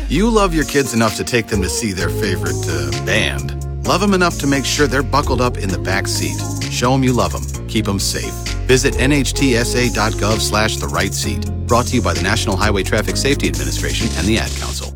You love your kids enough to take them to see their favorite band. Love them enough to make sure they're buckled up in the back seat. Show them you love them. Keep them safe. Visit nhtsa.gov/the-right seat. Brought to you by the National Highway Traffic Safety Administration and the Ad Council.